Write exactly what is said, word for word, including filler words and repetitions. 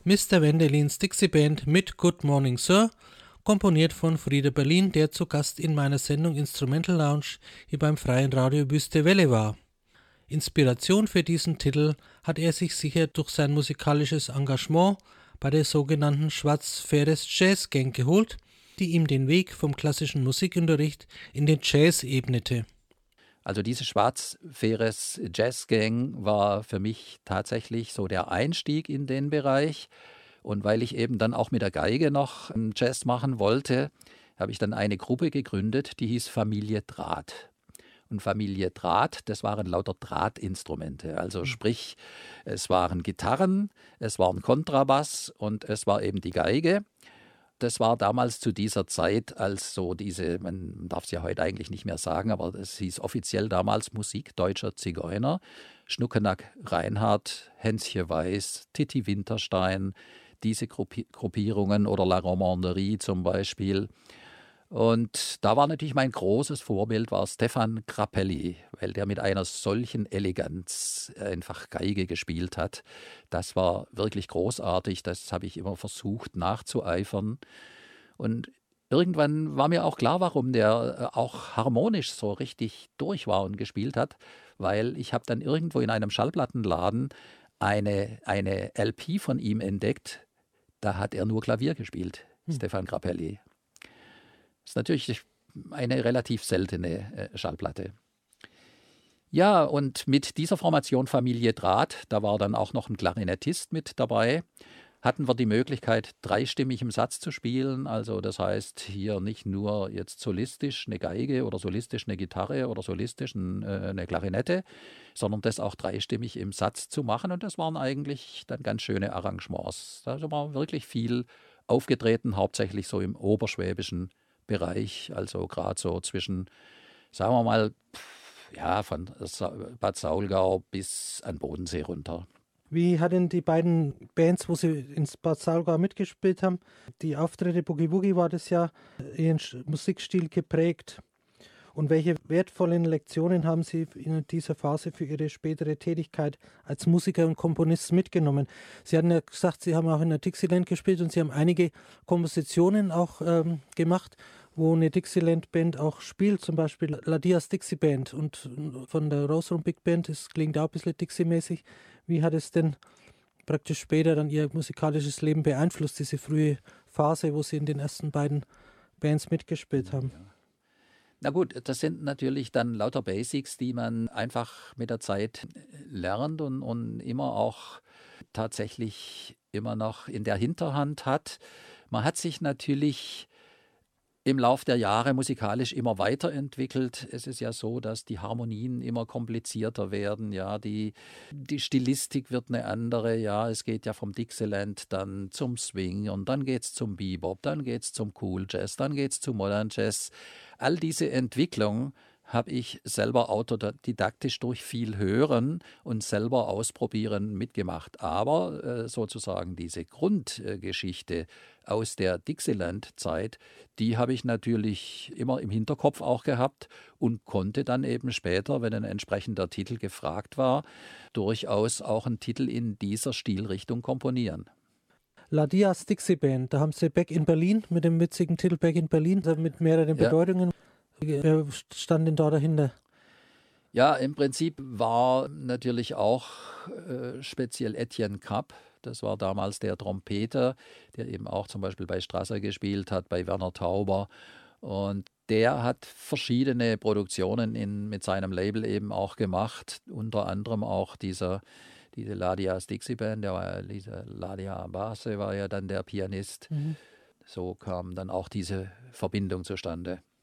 Mister Wendelins Dixie Band mit Good Morning Sir, komponiert von Frieder Berlin, der zu Gast in meiner Sendung Instrumental Lounge hier beim Freien Radio Wüste Welle war. Inspiration für diesen Titel hat er sich sicher durch sein musikalisches Engagement bei der sogenannten Schwarz-Ferres Jazz Gang geholt, die ihm den Weg vom klassischen Musikunterricht in den Jazz ebnete. Also diese Schwarz-Ferres Jazz Gang war für mich tatsächlich so der Einstieg in den Bereich. Und weil ich eben dann auch mit der Geige noch Jazz machen wollte, habe ich dann eine Gruppe gegründet, die hieß Familie Draht. Und Familie Draht, das waren lauter Drahtinstrumente. Also sprich, es waren Gitarren, es waren Kontrabass und es war eben die Geige. Das war damals zu dieser Zeit, als so diese, man darf es ja heute eigentlich nicht mehr sagen, aber es hieß offiziell damals Musik deutscher Zigeuner. Schnuckenack Reinhardt, Hänschen Weiß, Titti Winterstein, diese Gruppi- Gruppierungen oder La Romanderie zum Beispiel. Und da war natürlich mein großes Vorbild war Stefan Grappelli, weil der mit einer solchen Eleganz einfach Geige gespielt hat. Das war wirklich großartig, das habe ich immer versucht nachzueifern. Und irgendwann war mir auch klar, warum der auch harmonisch so richtig durch war und gespielt hat, weil ich habe dann irgendwo in einem Schallplattenladen eine, eine L P von ihm entdeckt, da hat er nur Klavier gespielt, hm. Stefan Grappelli. Das ist natürlich eine relativ seltene äh, Schallplatte. Ja, und mit dieser Formation Familie Draht, da war dann auch noch ein Klarinettist mit dabei, hatten wir die Möglichkeit, dreistimmig im Satz zu spielen. Also das heißt, hier nicht nur jetzt solistisch eine Geige oder solistisch eine Gitarre oder solistisch ein, äh, eine Klarinette, sondern das auch dreistimmig im Satz zu machen. Und das waren eigentlich dann ganz schöne Arrangements. Da war wirklich viel aufgetreten, hauptsächlich so im oberschwäbischen Bereich, also gerade so zwischen, sagen wir mal, ja, von Bad Saulgau bis an Bodensee runter. Wie hatten die beiden Bands, wo sie ins Bad Saulgau mitgespielt haben, die Auftritte Boogie Woogie war das ja, ihren Musikstil geprägt? Und welche wertvollen Lektionen haben Sie in dieser Phase für Ihre spätere Tätigkeit als Musiker und Komponist mitgenommen? Sie hatten ja gesagt, Sie haben auch in der Dixieland gespielt und Sie haben einige Kompositionen auch ähm, gemacht, wo eine Dixieland-Band auch spielt, zum Beispiel La Diaz Dixie Band und von der Rose Room Big Band, das klingt auch ein bisschen Dixie-mäßig. Wie hat es denn praktisch später dann Ihr musikalisches Leben beeinflusst, diese frühe Phase, wo Sie in den ersten beiden Bands mitgespielt haben? Ja. Na gut, das sind natürlich dann lauter Basics, die man einfach mit der Zeit lernt und, und immer auch tatsächlich immer noch in der Hinterhand hat. Man hat sich natürlich im Lauf der Jahre musikalisch immer weiterentwickelt. Es ist ja so, dass die Harmonien immer komplizierter werden. Ja, die, die Stilistik wird eine andere. Ja, es geht ja vom Dixieland dann zum Swing und dann geht es zum Bebop, dann geht es zum Cool Jazz, dann geht es zum Modern Jazz. All diese Entwicklung habe ich selber autodidaktisch durch viel Hören und selber ausprobieren mitgemacht. Aber äh, sozusagen diese Grundgeschichte aus der Dixieland-Zeit, die habe ich natürlich immer im Hinterkopf auch gehabt und konnte dann eben später, wenn ein entsprechender Titel gefragt war, durchaus auch einen Titel in dieser Stilrichtung komponieren. La Diaz Dixie Band, da haben Sie Back in Berlin mit dem witzigen Titel Back in Berlin, mit mehreren Ja. Bedeutungen. Wer stand denn da dahinter? Ja, im Prinzip war natürlich auch äh, speziell Etienne Kapp. Das war damals der Trompeter, der eben auch zum Beispiel bei Strasser gespielt hat, bei Werner Tauber. Und der hat verschiedene Produktionen in, mit seinem Label eben auch gemacht. Unter anderem auch dieser, diese La Diaz Dixie Band, der war, dieser Ladia Abase war ja dann der Pianist. Mhm. So kam dann auch diese Verbindung zustande.